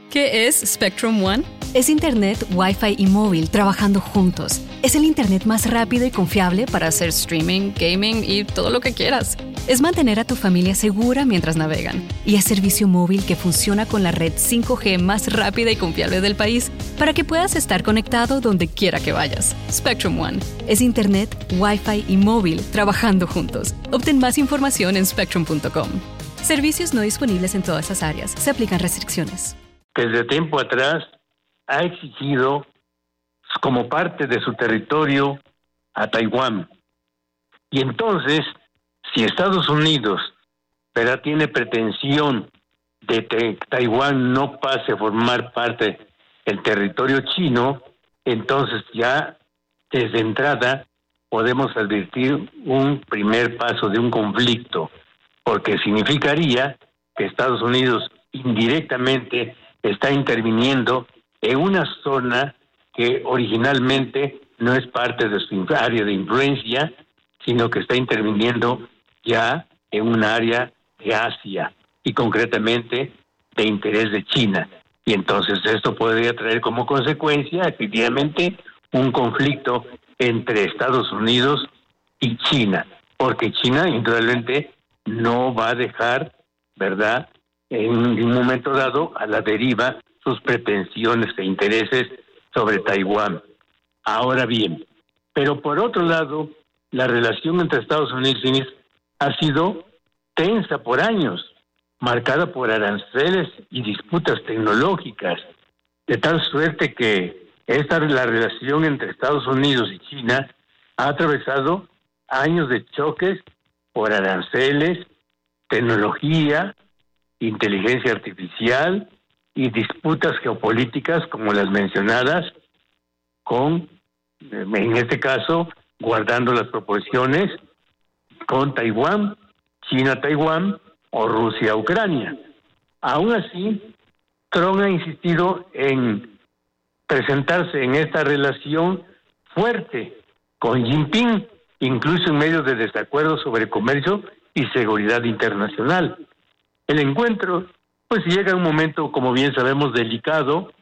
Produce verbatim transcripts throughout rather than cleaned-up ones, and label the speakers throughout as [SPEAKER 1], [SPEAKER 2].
[SPEAKER 1] ¿Qué es Spectrum One?
[SPEAKER 2] Es Internet, Wi-Fi y móvil trabajando juntos. Es el Internet más rápido y confiable para hacer streaming, gaming y todo lo que quieras. Es mantener a tu familia segura mientras navegan. Y es servicio móvil que funciona con la red cinco G más rápida y confiable del país para que puedas estar conectado donde quiera que vayas. Spectrum One. Es Internet, Wi-Fi y móvil trabajando juntos. Obtén más información en spectrum punto com. Servicios no disponibles en todas las áreas. Se aplican restricciones.
[SPEAKER 3] Desde tiempo atrás ha exigido como parte de su territorio a Taiwán. Y entonces, si Estados Unidos ¿verdad? tiene pretensión de que Taiwán no pase a formar parte del territorio chino, entonces ya desde entrada podemos advertir un primer paso de un conflicto, porque significaría que Estados Unidos indirectamente está interviniendo en una zona que originalmente no es parte de su área de influencia, sino que está interviniendo ya en un área de Asia y concretamente de interés de China. Y entonces esto podría traer como consecuencia efectivamente un conflicto entre Estados Unidos y China, porque China indudablemente no va a dejar, ¿verdad?, en un momento dado a la deriva sus pretensiones e intereses sobre Taiwán. Ahora bien, pero por otro lado, la relación entre Estados Unidos y China ha sido tensa por años, marcada por aranceles y disputas tecnológicas, de tal suerte que esta la relación entre Estados Unidos y China ha atravesado años de choques por aranceles, tecnología, inteligencia artificial y disputas geopolíticas como las mencionadas, con, en este caso, guardando las proporciones con Taiwán, China-Taiwán o Rusia-Ucrania. Aún así, Trump ha insistido en presentarse en esta relación fuerte con Jinping, incluso en medio de desacuerdos sobre comercio y seguridad internacional. El encuentro, pues llega a un momento, como bien sabemos, delicado.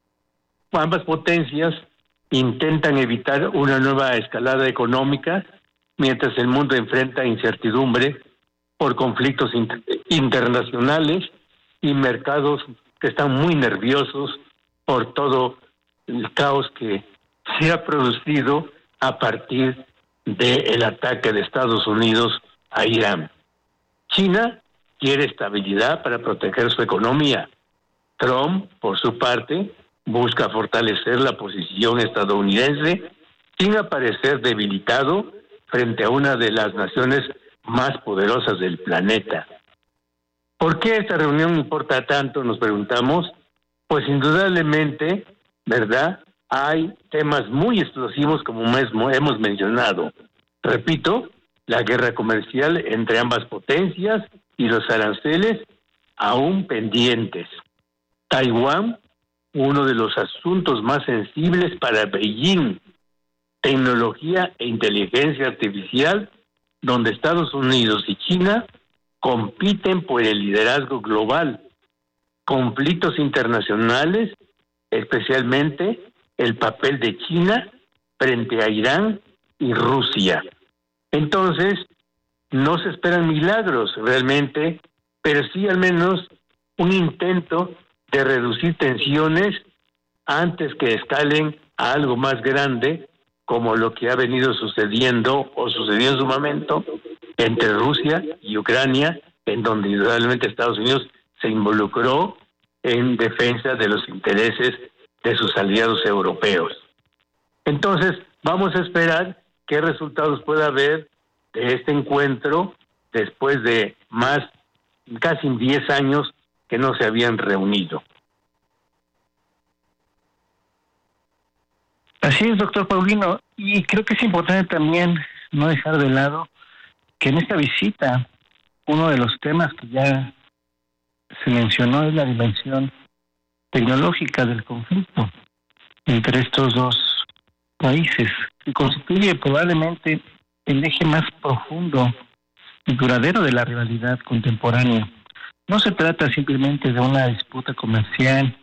[SPEAKER 3] Ambas potencias intentan evitar una nueva escalada económica, mientras el mundo enfrenta incertidumbre por conflictos inter- internacionales y mercados que están muy nerviosos por todo el caos que se ha producido a partir del ataque de Estados Unidos a Irán. China quiere estabilidad para proteger su economía. Trump, por su parte, busca fortalecer la posición estadounidense sin aparecer debilitado frente a una de las naciones más poderosas del planeta. ¿Por qué esta reunión importa tanto? Nos preguntamos. Pues indudablemente, ¿verdad?, hay temas muy explosivos como hemos mencionado. Repito, la guerra comercial entre ambas potencias y los aranceles aún pendientes. Taiwán, uno de los asuntos más sensibles para Beijing. Tecnología e inteligencia artificial, donde Estados Unidos y China compiten por el liderazgo global. Conflictos internacionales, especialmente el papel de China frente a Irán y Rusia. Entonces, no se esperan milagros realmente, pero sí al menos un intento de reducir tensiones antes que escalen a algo más grande, como lo que ha venido sucediendo o sucedió en su momento entre Rusia y Ucrania, en donde indudablemente Estados Unidos se involucró en defensa de los intereses de sus aliados europeos. Entonces, vamos a esperar qué resultados pueda haber de este encuentro después de más, casi diez años que no se habían reunido.
[SPEAKER 4] Así es, doctor Paulino, y creo que es importante también no dejar de lado que en esta visita uno de los temas que ya se mencionó es la dimensión tecnológica del conflicto entre estos dos países, que constituye probablemente el eje más profundo y duradero de la rivalidad contemporánea. No se trata simplemente de una disputa comercial